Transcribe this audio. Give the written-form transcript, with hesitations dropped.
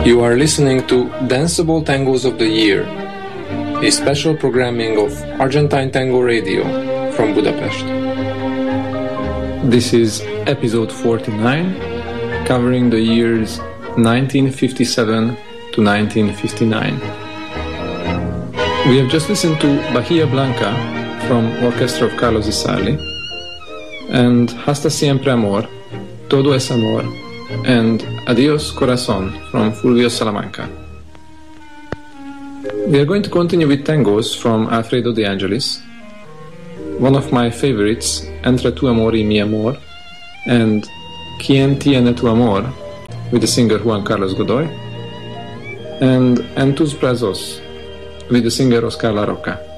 You are listening to Danceable Tangos of the Year, a special programming of Argentine Tango Radio from Budapest. This is episode 49, covering the years 1957 to 1959. We have just listened to Bahia Blanca from Orchestra of Carlos Di Sarli, and Hasta Siempre Amor, Todo es Amor, and Adios Corazón from Fulvio Salamanca. We are going to continue with tangos from Alfredo De Angelis. One of my favorites, Entre tu amor y mi amor, and Quien tiene tu amor, with the singer Juan Carlos Godoy, and En tus brazos, with the singer Oscar La Roca.